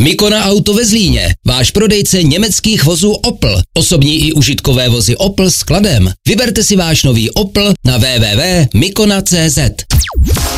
Mikona Auto ve Zlíně, váš prodejce německých vozů Opel, osobní i užitkové vozy Opel s skladem. Vyberte si váš nový Opel na www.mikona.cz.